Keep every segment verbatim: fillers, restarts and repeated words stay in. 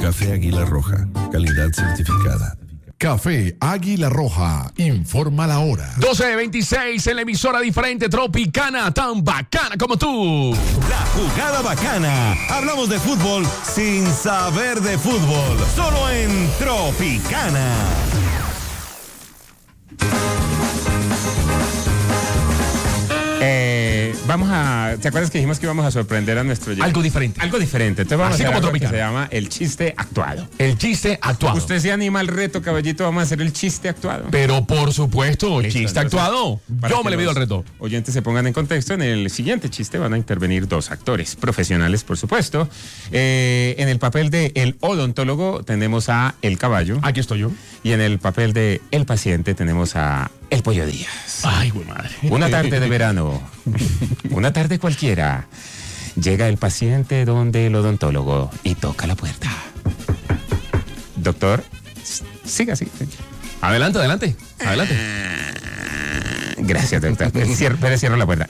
Café Águila Roja, calidad certificada. Café Águila Roja, informa la hora. doce veintiséis en la emisora diferente Tropicana, tan bacana como tú. La jugada bacana. Hablamos de fútbol sin saber de fútbol. Solo en Tropicana. Eh, vamos a... ¿Te acuerdas que dijimos que íbamos a sorprender a nuestro... Algo diferente. Algo diferente. Entonces vamos Así a hacer como algo que Tropicana. se llama el chiste actuado. El chiste actuado. ¿Usted se anima al reto, caballito? Vamos a hacer el chiste actuado. Pero por supuesto, Listo, chiste entonces, actuado. para Yo que me le pido los al reto. Oyentes se pongan en contexto. En el siguiente chiste van a intervenir dos actores profesionales, por supuesto. Eh, en el papel de el odontólogo tenemos a El Caballo. Aquí estoy yo. Y en el papel de el paciente tenemos a El Pollo Díaz. Ay, güey madre. Una tarde de verano, una tarde cualquiera, llega el paciente donde el odontólogo y toca la puerta. Doctor, s- siga así. Adelante, adelante. Adelante. Gracias, doctor. Cier- pero cierro la puerta.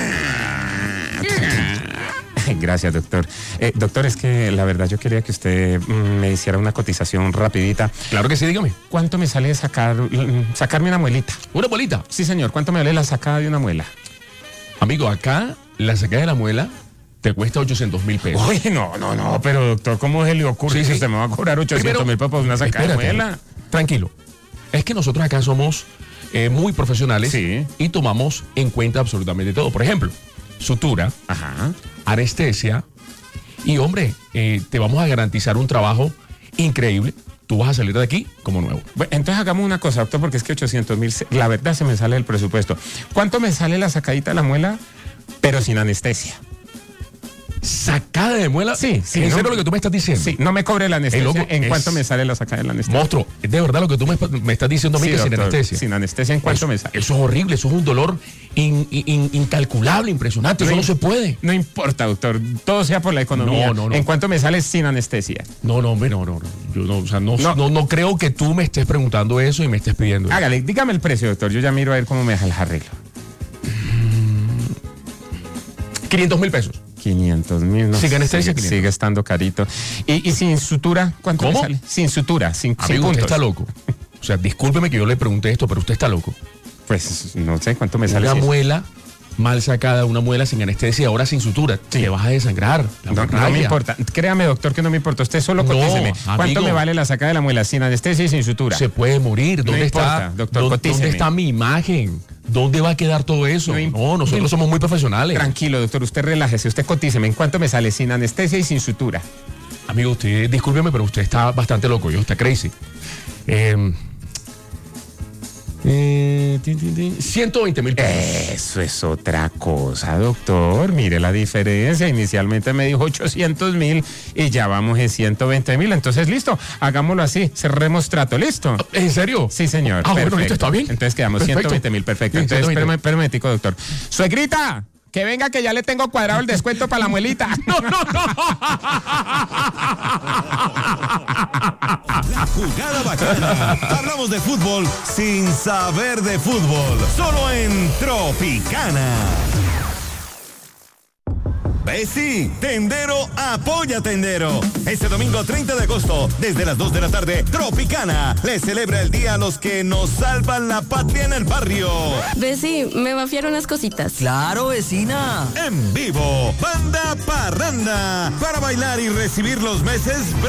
Gracias, doctor. Eh, doctor, es que la verdad yo quería que usted mm, me hiciera una cotización rapidita. Claro que sí, dígame. ¿Cuánto me sale sacar, mm, sacarme una muelita? Una bolita. Sí, señor. ¿Cuánto me vale la sacada de una muela? Amigo, acá la sacada de la muela te cuesta ochocientos mil pesos. Uy, no, no, no, pero doctor, ¿cómo se le ocurre Sí, que sí. usted me va a cobrar ochocientos mil pesos por una sacada de Espérate, muela? Tranquilo. Es que nosotros acá somos eh, muy profesionales Sí. y tomamos en cuenta absolutamente todo. Por ejemplo, sutura, Ajá. anestesia y, hombre, eh, te vamos a garantizar un trabajo increíble. Tú vas a salir de aquí como nuevo. Bueno, entonces hagamos una cosa, doctor, porque es que ochocientos mil, la verdad se me sale del presupuesto. ¿Cuánto me sale la sacadita de la muela, pero sin anestesia? ¿Sacada de muela? Sí, sí, ¿En no- serio lo que tú me estás diciendo? Sí, no me cobre la anestesia. loco, ¿En es- cuánto me sale la sacada de la anestesia? Monstruo, ¿es de verdad lo que tú me, me estás diciendo a mí Sí, que sin doctor, anestesia? sin anestesia, ¿en cuánto eso, me sale? Eso es horrible, eso es un dolor in- in- incalculable, impresionante, eso No no im- se puede. No importa, doctor, todo sea por la economía. No, no, no. ¿En cuánto me sale sin anestesia? No, no, hombre, no, no, no. Yo no, o sea, no, No. no. no creo que tú me estés preguntando eso y me estés pidiendo eso. Hágale, dígame el precio, doctor. Yo ya miro a ver cómo me deja el arreglo. quinientos mil pesos. quinientos mil, no Sin sé, anestesia, sigue, quinientos. sigue estando carito. ¿Y, y sin sutura? ¿Cuánto ¿Cómo? me sale? Sin sutura, sin, sin Amigo, usted puntos. está loco. O sea, discúlpeme que yo le pregunté esto, pero usted está loco. Pues no sé cuánto me sale. Una sin- muela mal sacada, una muela sin anestesia, ahora sin sutura. Te vas a desangrar. La No, no raya. me importa. Créame, doctor, que no me importa. Usted solo No, cotíceme. ¿Cuánto amigo. me vale la sacada de la muela sin anestesia y sin sutura? Se puede morir. ¿Dónde No está? importa, doctor, ¿Dó- cotíceme. ¿Dónde está mi imagen? ¿Dónde va a quedar todo eso? No No, imp- nosotros no- somos muy profesionales. Tranquilo, doctor. Usted relájese. Usted cotíceme. ¿En cuánto me sale sin anestesia y sin sutura? Amigo, usted, discúlpeme, pero usted está bastante loco. Yo está crazy. Eh, eh, tin, tin, tin, ciento veinte mil pesos. Eso es otra cosa, doctor. Mire la diferencia. Inicialmente me dijo ochocientos mil y ya vamos en ciento veinte mil. Entonces, listo. Hagámoslo así. Cerremos trato. ¿Listo? ¿En serio? Sí, señor. Ah, bueno, Perfecto. listo, está bien. Entonces quedamos Perfecto. ciento veinte mil. Perfecto. Sí, Entonces, ciento veinte. espérame, espérame, doctor. Suegrita, que venga que ya le tengo cuadrado el descuento para la muelita. No, no, no. La jugada bacana. Hablamos de fútbol sin saber de fútbol. Solo en Tropicana. Bessie, Tendero apoya Tendero. Este domingo treinta de agosto, desde las dos de la tarde, Tropicana le celebra el día a los que nos salvan la patria en el barrio. Bessie, me va a fiar unas cositas. Claro, vecina. En vivo, Banda Parranda, para bailar y recibir los meses